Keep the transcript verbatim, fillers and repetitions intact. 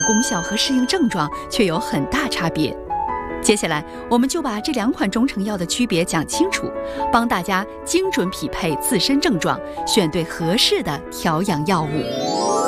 功效和适应症状却有很大差别。接下来，我们就把这两款中成药的区别讲清楚，帮大家精准匹配自身症状，选对合适的调养药物。